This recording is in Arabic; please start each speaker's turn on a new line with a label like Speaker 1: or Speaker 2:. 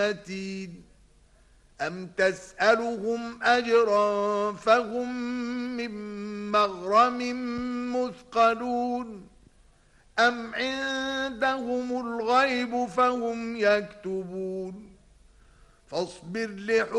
Speaker 1: متين أم تسألهم أجرا فهم من مغرم مثقلون أم عندهم الغيب فهم يكتبون فاصبر